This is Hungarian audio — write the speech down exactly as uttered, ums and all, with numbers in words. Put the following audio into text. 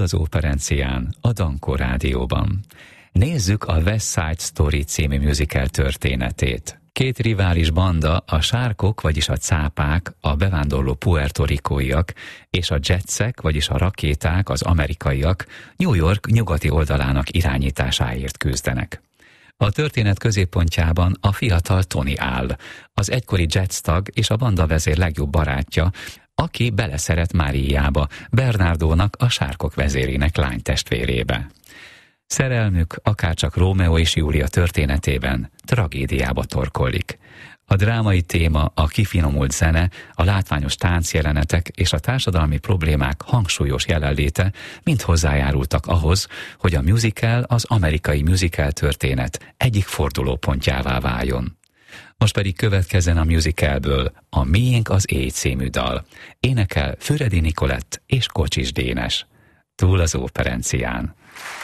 az Operencián, a Dankó Rádióban. Nézzük a West Side Story című musical történetét. Két rivális banda, a sárkok, vagyis a cápák, a bevándorló puertorikóiak, és a jetsek, vagyis a rakéták, az amerikaiak New York nyugati oldalának irányításáért küzdenek. A történet középpontjában a fiatal Tony áll, az egykori Jets tag és a banda vezér legjobb barátja, aki beleszeret Máriába, Bernardónak, a sárkok vezérének lánytestvérébe. Szerelmük, akárcsak Rómeó és Júlia történetében tragédiába torkollik. A drámai téma, a kifinomult zene, a látványos táncjelenetek és a társadalmi problémák hangsúlyos jelenléte mind hozzájárultak ahhoz, hogy a musical az amerikai musical történet egyik fordulópontjává váljon. Most pedig következzen a musicalből a Miénk az éj című dal. Énekel Füredi Nikolett és Kocsis Dénes. Túl az Operencián.